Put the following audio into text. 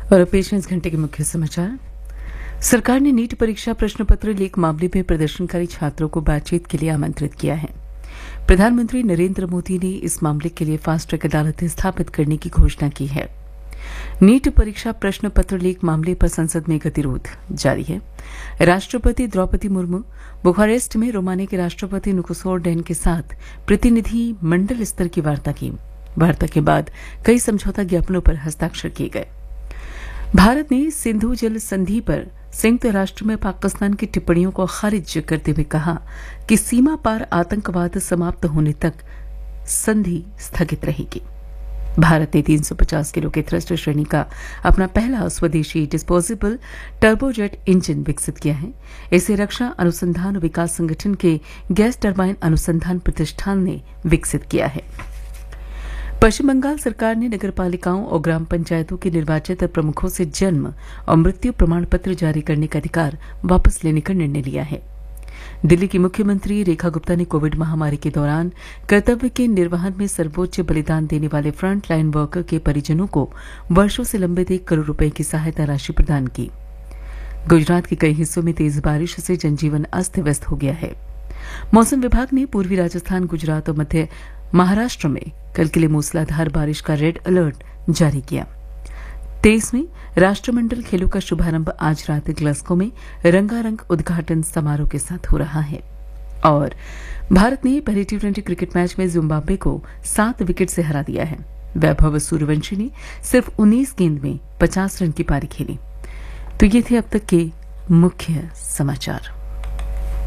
और अब पेश है इस घंटे के मुख्य समाचार। सरकार ने नीट परीक्षा प्रश्न पत्र लीक मामले में प्रदर्शनकारी छात्रों को बातचीत के लिए आमंत्रित किया है। प्रधानमंत्री नरेंद्र मोदी ने इस मामले के लिए फास्ट ट्रैक अदालत स्थापित करने की घोषणा की है। नीट परीक्षा प्रश्न पत्र लीक मामले पर संसद में गतिरोध जारी है। राष्ट्रपति द्रौपदी मुर्मू बुखारेस्ट में रोमानिया के राष्ट्रपति नुकुसोरडेन के साथ प्रतिनिधि मंडल स्तर की वार्ता की। वार्ता के बाद कई समझौता ज्ञापनों पर हस्ताक्षर किए गए। भारत ने सिंधु जल संधि पर संयुक्त राष्ट्र में पाकिस्तान की टिप्पणियों को खारिज करते हुए कहा कि सीमा पार आतंकवाद समाप्त होने तक संधि स्थगित रहेगी। भारत ने 350 किलो के थ्रस्ट श्रेणी का अपना पहला स्वदेशी डिस्पोजेबल टर्बोजेट इंजन विकसित किया है। इसे रक्षा अनुसंधान विकास संगठन के गैस टरबाइन अनुसंधान प्रतिष्ठान ने विकसित किया है। पश्चिम बंगाल सरकार ने नगरपालिकाओं और ग्राम पंचायतों के निर्वाचित प्रमुखों से जन्म और मृत्यु प्रमाण पत्र जारी करने का अधिकार वापस लेने का निर्णय लिया है। दिल्ली की मुख्यमंत्री रेखा गुप्ता ने कोविड महामारी के दौरान कर्तव्य के निर्वहन में सर्वोच्च बलिदान देने वाले फ्रंट लाइन वर्कर के परिजनों को वर्षों से लंबित 1 करोड़ रुपए की सहायता राशि प्रदान की। गुजरात के कई हिस्सों में तेज बारिश से जनजीवन अस्त व्यस्त हो गया है। मौसम विभाग ने पूर्वी राजस्थान, गुजरात और मध्य महाराष्ट्र में कल के लिए मूसलाधार बारिश का रेड अलर्ट जारी किया। 23वें राष्ट्रमंडल खेलों का शुभारंभ आज रात ग्लासगो में रंगारंग उद्घाटन समारोह के साथ हो रहा है। और भारत ने पहले T20 क्रिकेट मैच में जिम्बाब्वे को 7 विकेट से हरा दिया है। वैभव सूर्यवंशी ने सिर्फ 19 गेंद में 50 रन की पारी खेली। तो ये थे अब तक के मुख्य समाचार।